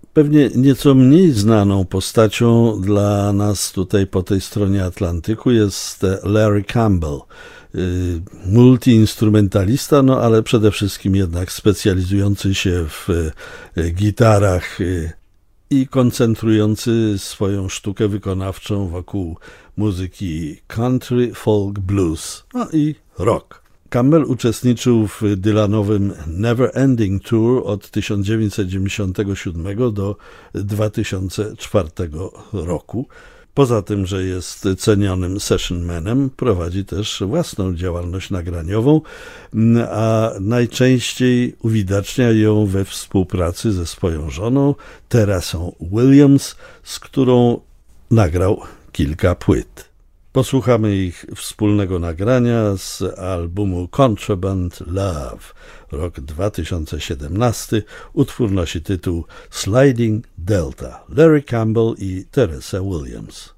Pewnie nieco mniej znaną postacią dla nas tutaj po tej stronie Atlantyku jest Larry Campbell, multiinstrumentalista, no ale przede wszystkim jednak specjalizujący się w gitarach i koncentrujący swoją sztukę wykonawczą wokół muzyki country, folk, blues, no i rock. Campbell uczestniczył w Dylanowym Never Ending Tour od 1997 do 2004 roku. Poza tym, że jest cenionym sessionmanem, prowadzi też własną działalność nagraniową, a najczęściej uwidacznia ją we współpracy ze swoją żoną Teresą Williams, z którą nagrał kilka płyt. Posłuchamy ich wspólnego nagrania z albumu Contraband Love, rok 2017. Utwór nosi tytuł Sliding Delta, Larry Campbell i Teresa Williams.